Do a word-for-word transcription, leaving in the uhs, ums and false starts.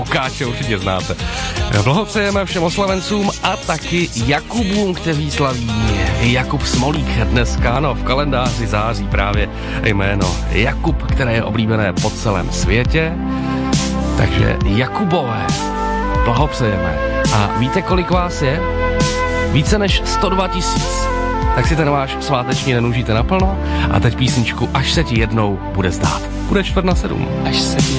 Pokáče určitě znáte. Blahopřejeme všem oslavencům a taky Jakubům, kteří slaví. Jakub Smolík dneska, no, v kalendáři září právě jméno Jakub, které je oblíbené po celém světě. Takže Jakubové, blahopřejeme. A víte, kolik vás je? Více než sto dva tisíc. Tak si ten váš sváteční den užijte naplno a teď písničku Až se ti jednou bude zdát. Bude čtvrt na sedm. Až se ti